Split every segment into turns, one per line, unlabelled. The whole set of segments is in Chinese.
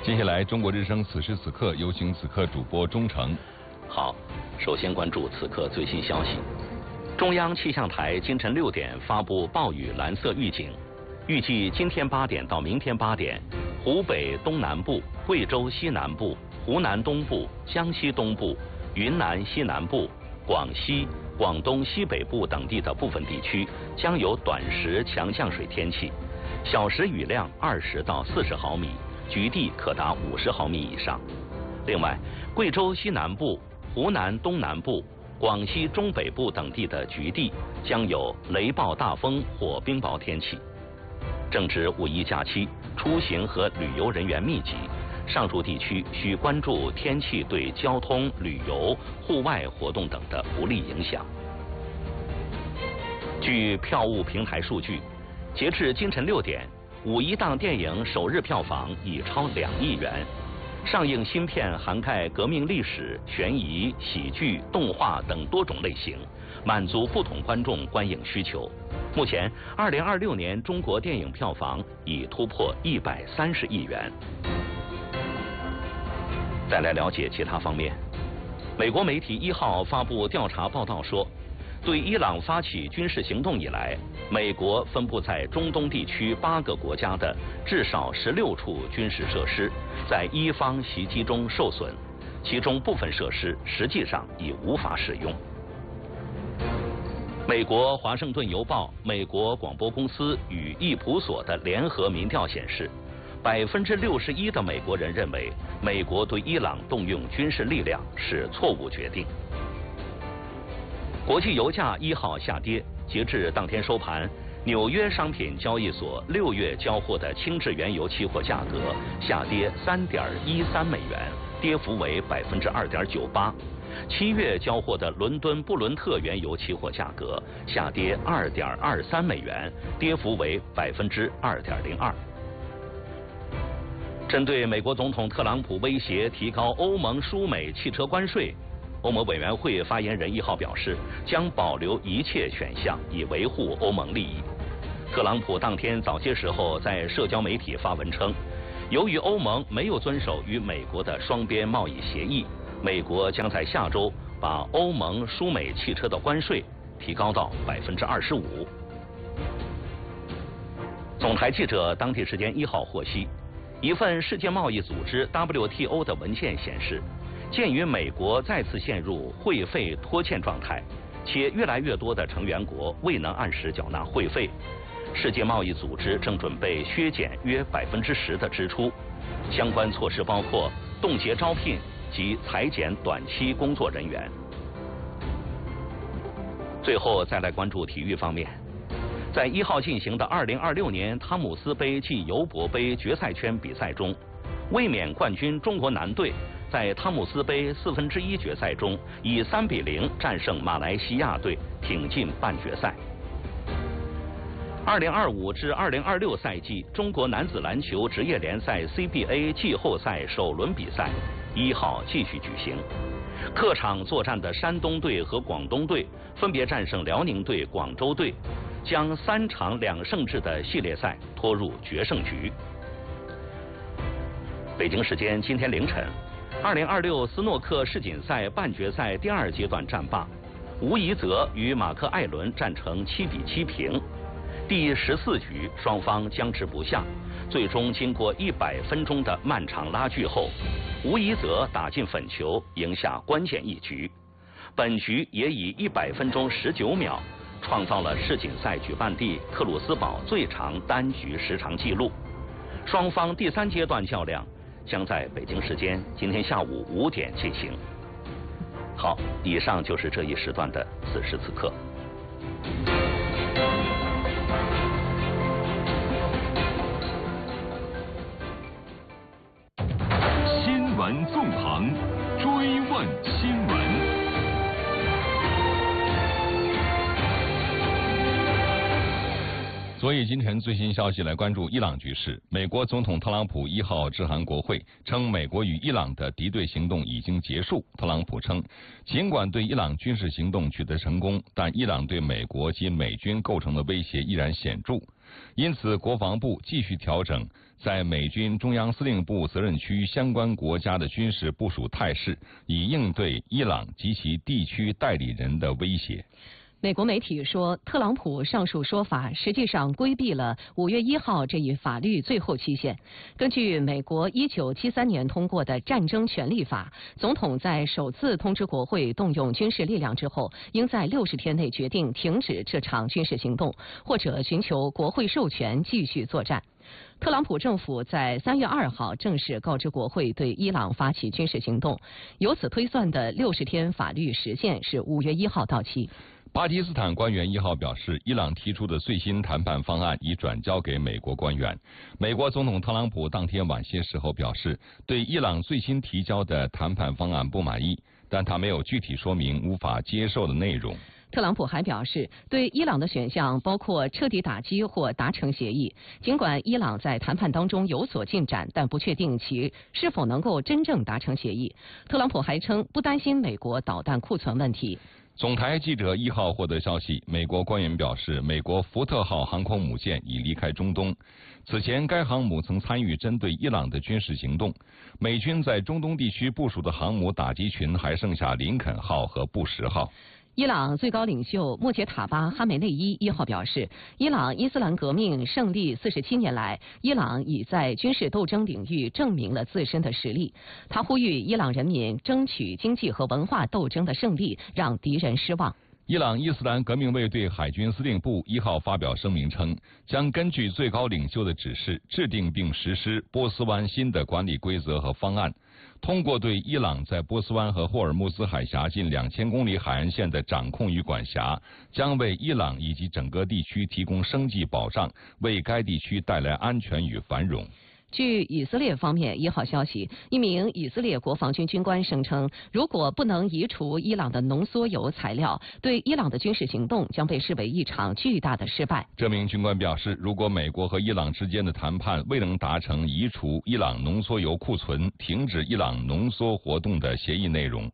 接下来，中国之声此时此刻有请此刻主播钟诚。
好，首先关注此刻最新消息。中央气象台今晨6点发布暴雨蓝色预警，预计今天8点到明天8点，湖北东南部、贵州西南部、湖南东部、江西东部、云南西南部、广西、广东西北部等地的部分地区将有短时强降水天气，小时雨量20到40毫米，局地可达50毫米以上。另外，贵州西南部、湖南东南部、广西中北部等地的局地将有雷暴大风或冰雹天气。正值五一假期，出行和旅游人员密集，上述地区需关注天气对交通、旅游、户外活动等的不利影响。据票务平台数据，截至今晨6点，五一档电影首日票房已超2亿元。上映新片涵盖革命历史、悬疑、喜剧、动画等多种类型，满足不同观众观影需求。目前，2026年中国电影票房已突破130亿元。再来了解其他方面，美国媒体1号发布调查报道说，对伊朗发起军事行动以来，美国分布在中东地区8个国家的至少16处军事设施在伊方袭击中受损，其中部分设施实际上已无法使用。美国《华盛顿邮报》、美国广播公司与易普所的联合民调显示，61%的美国人认为美国对伊朗动用军事力量是错误决定。国际油价1号下跌，截至当天收盘，纽约商品交易所6月交货的轻质原油期货价格下跌3.13美元，跌幅为2.98%。7月交货的伦敦布伦特原油期货价格下跌2.23美元，跌幅为2.02%。针对美国总统特朗普威胁提高欧盟输美汽车关税，欧盟委员会发言人1号表示，将保留一切选项以维护欧盟利益。特朗普当天早些时候在社交媒体发文称，由于欧盟没有遵守与美国的双边贸易协议，美国将在下周把欧盟输美汽车的关税提高到25%。总台记者当地时间1号获悉，一份世界贸易组织 WTO 的文件显示，鉴于美国再次陷入会费拖欠状态，且越来越多的成员国未能按时缴纳会费，世界贸易组织正准备削减约10%的支出。相关措施包括冻结招聘及裁减短期工作人员。最后再来关注体育方面，在1号进行的2026年汤姆斯杯暨尤伯杯决赛圈比赛中，卫冕冠军中国男队在汤姆斯杯1/4决赛中以3-0战胜马来西亚队，挺进半决赛。2025至2026赛季中国男子篮球职业联赛 CBA 季后赛首轮比赛1号继续举行。客场作战的山东队和广东队分别战胜辽宁队、广州队，将3场2胜制的系列赛拖入决胜局。北京时间今天凌晨，2026斯诺克世锦赛半决赛第2阶段战罢，吴怡泽与马克艾伦战成7-7平。第14局双方僵持不下，最终经过100分钟的漫长拉锯后，吴怡泽打进粉球，赢下关键一局。本局也以100分钟19秒创造了世锦赛举办地克鲁斯堡最长单局时长纪录。双方第3阶段较量将在北京时间今天下午5点进行。好，以上就是这一时段的此时此刻。
新闻纵横，追问新闻。
所以今晨最新消息来关注伊朗局势。美国总统特朗普1号致函国会，称美国与伊朗的敌对行动已经结束。特朗普称，尽管对伊朗军事行动取得成功，但伊朗对美国及美军构成的威胁依然显著，因此国防部继续调整在美军中央司令部责任区相关国家的军事部署态势，以应对伊朗及其地区代理人的威胁。
美国媒体说，特朗普上述说法实际上规避了5月1号这一法律最后期限。根据美国1973年通过的《战争权利法》，总统在首次通知国会动用军事力量之后，应在60天内决定停止这场军事行动，或者寻求国会授权继续作战。特朗普政府在3月2号正式告知国会对伊朗发起军事行动，由此推算的60天法律时限是5月1号到期。
巴基斯坦官员1号表示，伊朗提出的最新谈判方案已转交给美国官员。美国总统特朗普当天晚些时候表示，对伊朗最新提交的谈判方案不满意，但他没有具体说明无法接受的内容。
特朗普还表示，对伊朗的选项包括彻底打击或达成协议。尽管伊朗在谈判当中有所进展，但不确定其是否能够真正达成协议。特朗普还称，不担心美国导弹库存问题。
总台记者1号获得消息，美国官员表示，美国福特号航空母舰已离开中东。此前，该航母曾参与针对伊朗的军事行动。美军在中东地区部署的航母打击群还剩下林肯号和布什号。
伊朗最高领袖穆杰塔巴·哈梅内伊1号表示，伊朗伊斯兰革命胜利47年来，伊朗已在军事斗争领域证明了自身的实力。他呼吁伊朗人民争取经济和文化斗争的胜利，让敌人失望。
伊朗伊斯兰革命卫队海军司令部1号发表声明称，将根据最高领袖的指示，制定并实施波斯湾新的管理规则和方案。通过对伊朗在波斯湾和霍尔木兹海峡近2000公里海岸线的掌控与管辖，将为伊朗以及整个地区提供生计保障，为该地区带来安全与繁荣。
据以色列方面1号消息，一名以色列国防军军官声称，如果不能移除伊朗的浓缩铀材料，对伊朗的军事行动将被视为一场巨大的失败。
这名军官表示，如果美国和伊朗之间的谈判未能达成移除伊朗浓缩铀库存、停止伊朗浓缩活动的协议内容，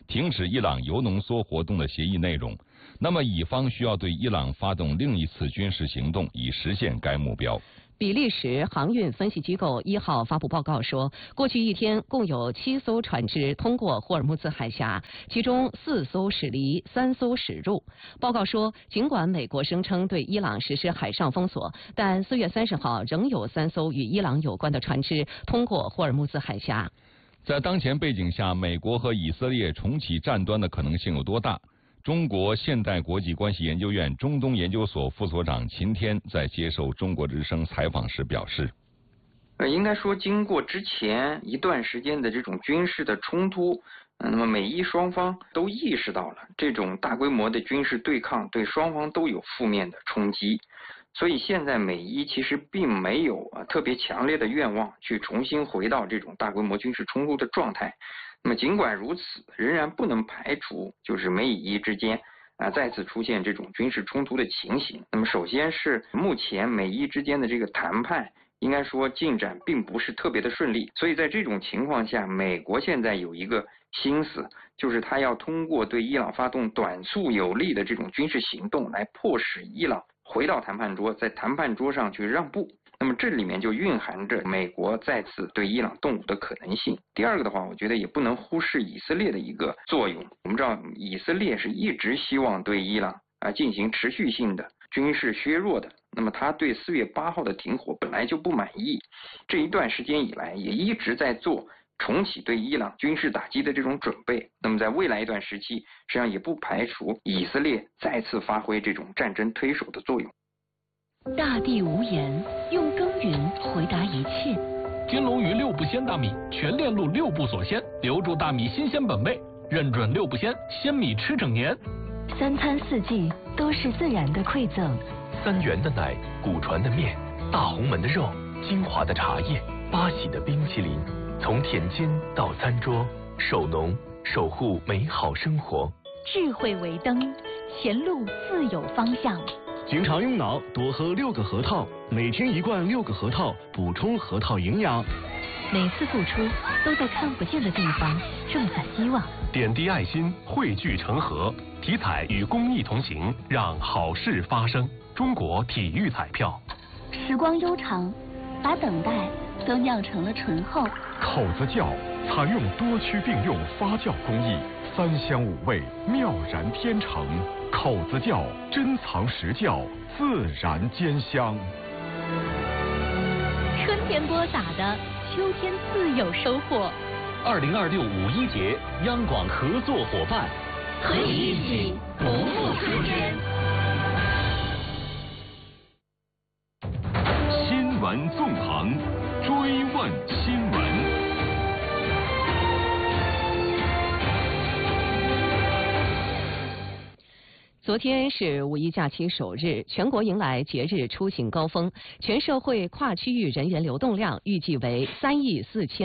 那么以方需要对伊朗发动另一次军事行动，以实现该目标。
比利时航运分析机构1号发布报告说，过去一天共有7艘船只通过霍尔木兹海峡，其中4艘驶离，3艘驶入。报告说，尽管美国声称对伊朗实施海上封锁，但4月30号仍有3艘与伊朗有关的船只通过霍尔木兹海峡。
在当前背景下，美国和以色列重启战端的可能性有多大？中国现代国际关系研究院中东研究所副所长秦天在接受中国之声采访时表示，
应该说经过之前一段时间的这种军事的冲突，那么美伊双方都意识到了这种大规模的军事对抗对双方都有负面的冲击，所以现在美伊其实并没有特别强烈的愿望去重新回到这种大规模军事冲突的状态。那么尽管如此，仍然不能排除就是美以伊之间再次出现这种军事冲突的情形。那么首先是目前美伊之间的这个谈判应该说进展并不是特别的顺利，所以在这种情况下，美国现在有一个心思，就是他要通过对伊朗发动短促有力的这种军事行动来迫使伊朗回到谈判桌，在谈判桌上去让步。那么这里面就蕴含着美国再次对伊朗动武的可能性。第二个的话，我觉得也不能忽视以色列的一个作用。我们知道以色列是一直希望对伊朗进行持续性的军事削弱的，那么他对4月8号的停火本来就不满意，这一段时间以来也一直在做重启对伊朗军事打击的这种准备。那么在未来一段时期，实际上也不排除以色列再次发挥这种战争推手的作用。
大地无言，用耕耘回答一切。
金龙鱼6步鲜大米，全链路6步锁鲜，留住大米新鲜本味，认准6步鲜，鲜米吃整年。
3餐4季都是自然的馈赠。
3元的奶，古传的面，大红门的肉，金华的茶叶，八喜的冰淇淋，从田间到餐桌，守农守护美好生活。
智慧为灯，前路自有方向。
经常用脑，多喝6个核桃，每天1罐6个核桃，补充核桃营养。
每次付出都在看不见的地方种下希望。
点滴爱心，汇聚成河，体彩与公益同行，让好事发生。中国体育彩票。
时光悠长， 把等待都酿成了醇厚。
口子窖采用多区并用发酵工艺，3香5味，妙然天成。口子窖珍藏实窖，自然兼香。
春天播撒的，秋天自有收获。
2026五一节，央广合作伙伴，
和你一起不负春天。
新闻纵横，追问新闻。
昨天是五一假期首日，全国迎来节日出行高峰，全社会跨区域人员流动量预计为3亿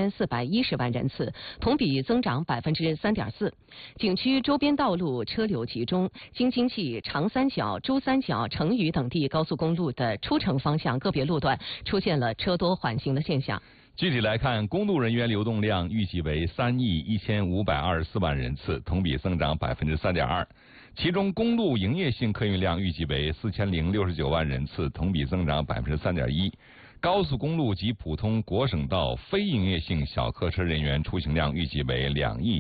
4410万人次，同比增长3.4%。景区周边道路车流集中，京津冀、长三角、珠三角、成渝等地高速公路的出城方向个别路段出现了车多缓行的现象。
具体来看，公路人员流动量预计为3亿1524万人次，同比增长3.2%。其中，公路营业性客运量预计为4069万人次，同比增长3.1%。高速公路及普通国省道非营业性小客车人员出行量预计为2亿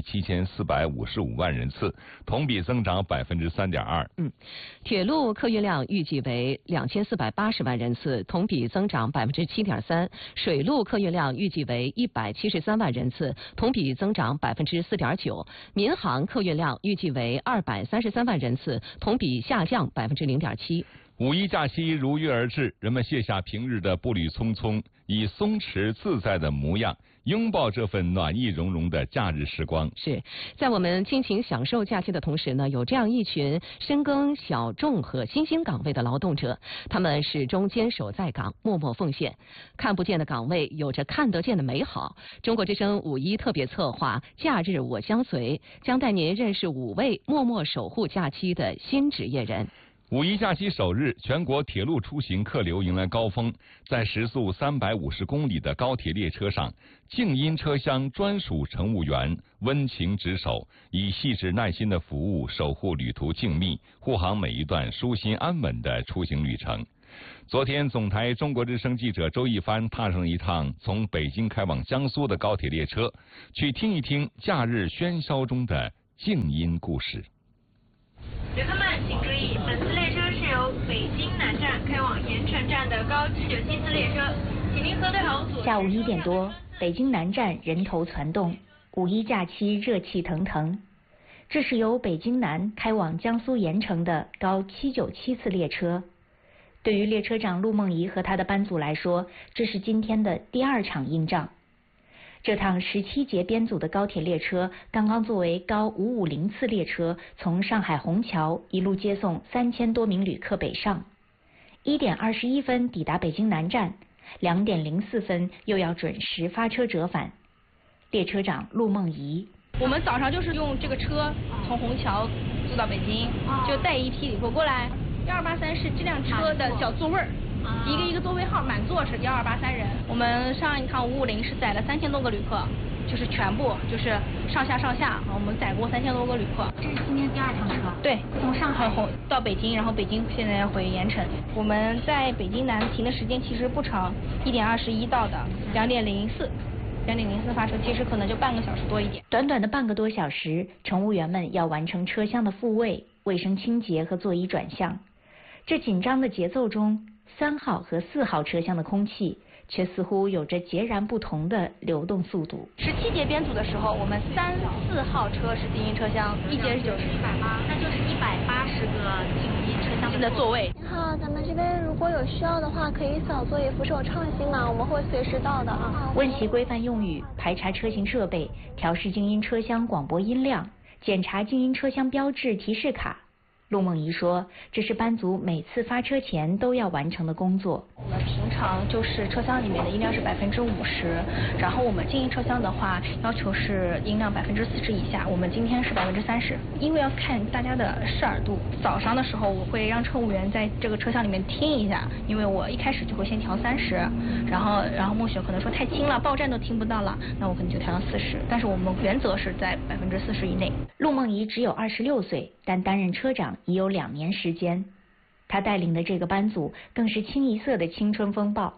7455万人次，同比增长3.2%。
铁路客运量预计为2480万人次，同比增长7.3%。水路客运量预计为173万人次，同比增长4.9%。民航客运量预计为233万人次，同比下降0.7%。
五一假期如约而至，人们卸下平日的步履匆匆，以松弛自在的模样拥抱这份暖意融融的假日时光。
是在我们尽情享受假期的同时呢，有这样一群深耕小众和新兴岗位的劳动者，他们始终坚守在岗，默默奉献。看不见的岗位有着看得见的美好。中国之声五一特别策划假日我相随，将带您认识5位默默守护假期的新职业人。
五一假期首日，全国铁路出行客流迎来高峰。在时速350公里的高铁列车上，静音车厢专属乘务员温情值守，以细致耐心的服务守护旅途静谧，护航每一段舒心安稳的出行旅程。昨天，总台中国之声记者周一帆踏上一趟从北京开往江苏的高铁列车，去听一听假日喧嚣中的静音故事。
旅客们请注意，本次列车是由北京南站开往盐城站的高797次列车，请您核对好左。
下午1点多，北京南站人头攒动，五一假期热气腾腾。这是由北京南开往江苏盐城的高797次列车。对于列车长陆梦怡和他的班组来说，这是今天的第2场硬仗。这趟17节编组的高铁列车刚刚作为高550次列车从上海虹桥一路接送3000多名旅客北上，1点21分抵达北京南站，2点04分又要准时发车折返。列车长陆梦怡：
我们早上就是用这个车从虹桥坐到北京，就带一批旅客过来。1283是这辆车的小座位儿。一个座位号满座是1283人。我们上一趟550是载了3000多个旅客，就是全部就是上下，我们载过3000多个旅客。
这是今天第2趟车。
对，从上海到北京，然后北京现在回盐城。我们在北京南停的时间其实不长，1点21到的，2点04发车，其实可能就半个小时多一点。
短短的半个多小时，乘务员们要完成车厢的复位、卫生清洁和座椅转向。这紧张的节奏中，3号和4号车厢的空气却似乎有着截然不同的流动速度。
17节编组的时候，我们3、4号车是静音车厢，一节是90，
那就是180个静音车厢
的座位。
您好，咱们这边如果有需要的话，可以扫座椅扶手畅行码，我们会随时到的啊。
温习规范用语，排查车型设备，调试静音车厢广播音量，检查静音车厢标志提示卡。陆梦怡说，这是班组每次发车前都要完成的工作。
我们平常就是车厢里面的音量是50%，然后我们静音车厢的话，要求是音量40%以下，我们今天是30%，因为要看大家的视耳度。早上的时候，我会让乘务员在这个车厢里面听一下，因为我一开始就会先调30，然后默许可能说太轻了，报站都听不到了，那我可能就调到40，但是我们原则是在40%以内。
陆梦怡只有26岁，但担任车长已有2年时间，他带领的这个班组更是清一色的青春风暴。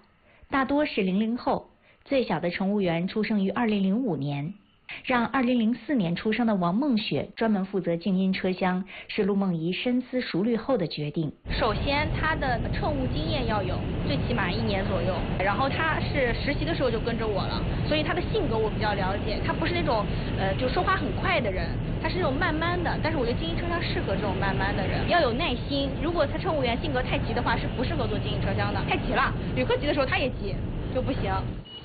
大多是00后，最小的乘务员出生于2005年。让2004年出生的王梦雪专门负责静音车厢，是陆梦怡深思熟虑后的决定。
首先，他的乘务经验要有，最起码1年左右。然后他是实习的时候就跟着我了，所以他的性格我比较了解。他不是那种就说话很快的人，他是那种慢慢的。但是我觉得静音车厢适合这种慢慢的人，要有耐心。如果他乘务员性格太急的话，是不适合坐静音车厢的。太急了，旅客急的时候他也急，就不行。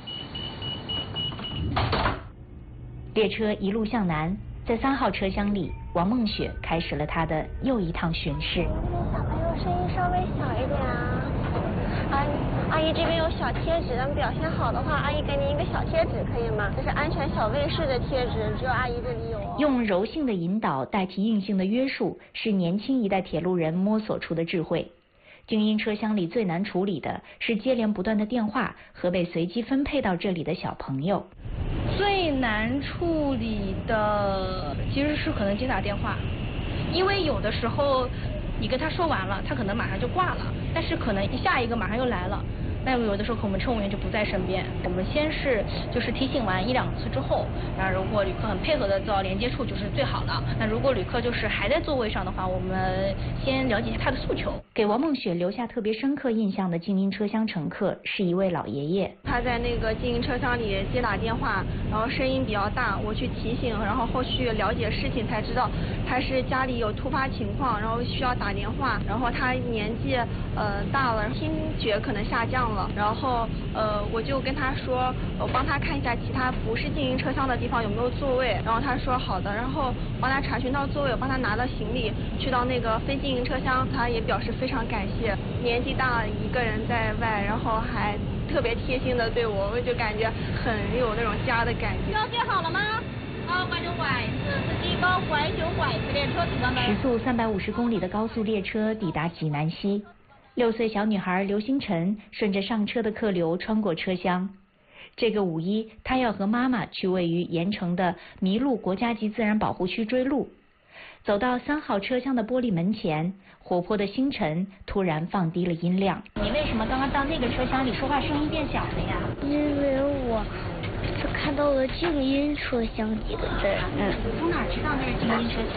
列车一路向南，在3号车厢里，王梦雪开始了她的又一趟巡视。
小朋友声音稍微小一点啊。阿姨这边有小贴纸，咱们表现好的话，阿姨给您一个小贴纸可以吗？这是安全小卫士的贴纸，只有阿姨这里有哦。
用柔性的引导代替硬性的约束，是年轻一代铁路人摸索出的智慧。静音车厢里最难处理的是接连不断的电话和被随机分配到这里的小朋友。
最难处理的其实是可能接打电话，因为有的时候你跟他说完了，他可能马上就挂了，但是可能下一个马上又来了。那有的时候我们乘务员就不在身边，我们先是就是提醒完1、2次之后，然后如果旅客很配合的做到连接处就是最好了。那如果旅客就是还在座位上的话，我们先了解一下他的诉求。
给王梦雪留下特别深刻印象的静音车厢乘客是一位老爷爷，
他在那个静音车厢里接打电话，然后声音比较大，我去提醒，然后后续了解事情才知道他是家里有突发情况，然后需要打电话，然后他年纪大了，听觉可能下降了。然后我就跟他说，我帮他看一下其他不是静音车厢的地方有没有座位，然后他说好的，然后帮他查询到座位，我帮他拿了行李去到那个非静音车厢，他也表示非常感谢。年纪大了一个人在外，然后还特别贴心的对我，我就感觉很有那种家的感觉。
了解好了吗？好，拐九拐是司机高拐九拐次列车请关门。
时速350公里的高速列车抵达济南西。6岁小女孩刘星辰顺着上车的客流穿过车厢。这个5一，她要和妈妈去位于盐城的麋鹿国家级自然保护区追鹿。走到3号车厢的玻璃门前，活泼的星辰突然放低了音量。
你为什么刚刚到那个车厢里说话声音变小了呀？
因为我是看到了静音车厢几个字。
从哪知道那是静音车厢？